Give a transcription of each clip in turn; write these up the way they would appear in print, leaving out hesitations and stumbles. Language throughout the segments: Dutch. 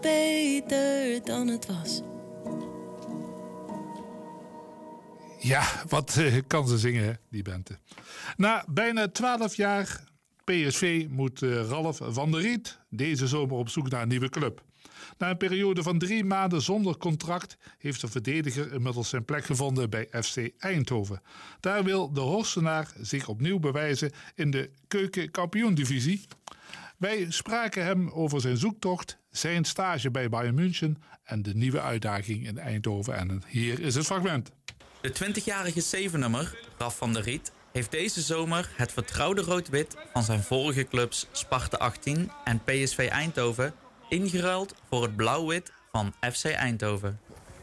beter dan het was. Ja, wat kan ze zingen, hè, die Bente. Na bijna 12 jaar PSV moet Ralf van der Riet deze zomer op zoek naar een nieuwe club. Na een periode van 3 maanden zonder contract heeft de verdediger inmiddels zijn plek gevonden bij FC Eindhoven. Daar wil de Horstenaar zich opnieuw bewijzen in de keukenkampioendivisie. Wij spraken hem over zijn zoektocht, zijn stage bij Bayern München en de nieuwe uitdaging in Eindhoven. En hier is het fragment. De 20-jarige 7-nummer, Raf van der Riet, heeft deze zomer het vertrouwde rood-wit van zijn vorige clubs Sparta 18 en PSV Eindhoven ingeruild voor het blauw-wit van FC Eindhoven.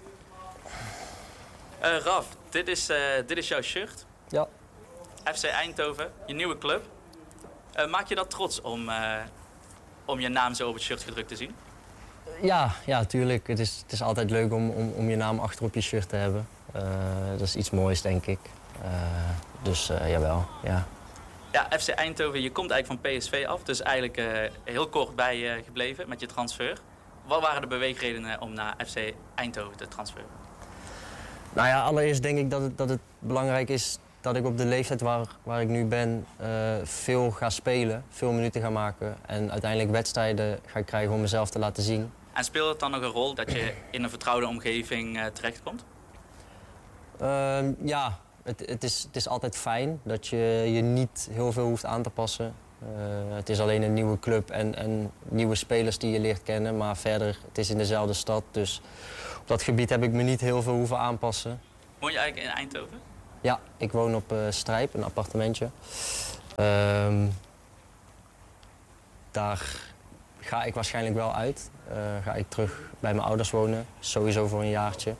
Raf, dit is jouw shirt. Ja. FC Eindhoven, je nieuwe club. Maak je dat trots om je naam zo op het shirt gedrukt te zien? Ja, tuurlijk. Het is altijd leuk om je naam achter op je shirt te hebben. Dat is iets moois, denk ik. Dus jawel, ja. Ja, FC Eindhoven, je komt eigenlijk van PSV af. Dus eigenlijk heel kort bij gebleven met je transfer. Wat waren de beweegredenen om naar FC Eindhoven te transferen? Nou ja, allereerst denk ik dat het belangrijk is dat ik op de leeftijd waar ik nu ben veel ga spelen. Veel minuten ga maken. En uiteindelijk wedstrijden ga krijgen om mezelf te laten zien. En speelt het dan nog een rol dat je in een vertrouwde omgeving terechtkomt? Ja, het is altijd fijn dat je je niet heel veel hoeft aan te passen. Het is alleen een nieuwe club en nieuwe spelers die je leert kennen. Maar verder, het is in dezelfde stad. Dus op dat gebied heb ik me niet heel veel hoeven aanpassen. Woon je eigenlijk in Eindhoven? Ja, ik woon op Strijp, een appartementje. Daar ga ik waarschijnlijk wel uit. Ga ik terug bij mijn ouders wonen, sowieso voor een jaartje.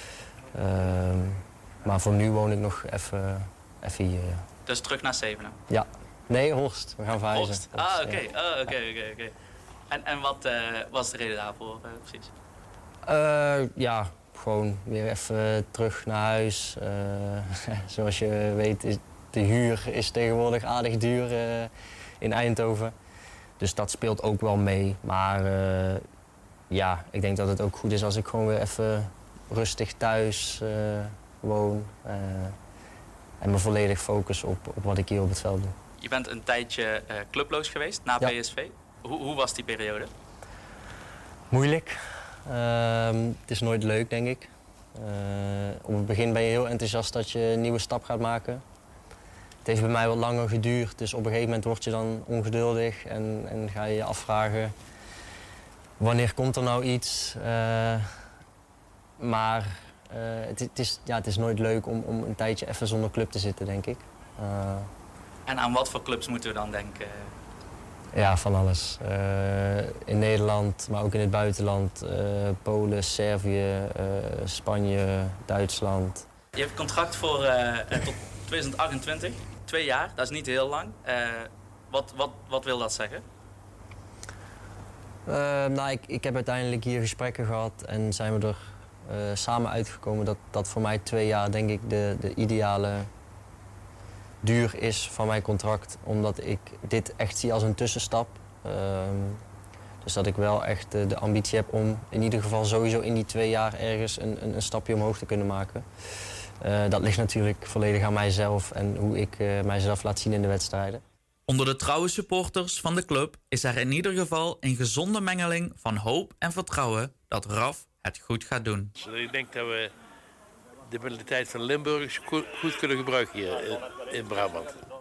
Maar voor nu woon ik nog even hier. Ja. Dus terug naar Zevenaar? Ja. Nee, Horst. We gaan verhuizen. Horst. Oké. En wat was de reden daarvoor precies? Ja, gewoon weer even terug naar huis. Zoals je weet, de huur is tegenwoordig aardig duur in Eindhoven. Dus dat speelt ook wel mee. Maar ja, ik denk dat het ook goed is als ik gewoon weer even rustig thuis woon. En me volledig focus op wat ik hier op het veld doe. Je bent een tijdje clubloos geweest na PSV. Hoe was die periode? Moeilijk. Het is nooit leuk, denk ik. Op het begin ben je heel enthousiast dat je een nieuwe stap gaat maken. Het heeft bij mij wat langer geduurd, dus op een gegeven moment word je dan ongeduldig en ga je je afvragen wanneer komt er nou iets. Maar het is nooit leuk om een tijdje even zonder club te zitten, denk ik. En aan wat voor clubs moeten we dan denken? Ja, van alles. In Nederland, maar ook in het buitenland. Polen, Servië, Spanje, Duitsland. Je hebt contract voor tot 2028. 2 jaar, dat is niet heel lang. Wat wil dat zeggen? Nou, ik heb uiteindelijk hier gesprekken gehad en zijn we er samen uitgekomen dat voor mij 2 jaar denk ik de ideale duur is van mijn contract. Omdat ik dit echt zie als een tussenstap. Dus dat ik wel echt de ambitie heb om in ieder geval sowieso in die 2 jaar ergens een stapje omhoog te kunnen maken. Dat ligt natuurlijk volledig aan mijzelf en hoe ik mijzelf laat zien in de wedstrijden. Onder de trouwe supporters van de club is er in ieder geval een gezonde mengeling van hoop en vertrouwen dat Raf het goed gaat doen. Ik denk dat we de mentaliteit van Limburgers goed kunnen gebruiken hier in Brabant.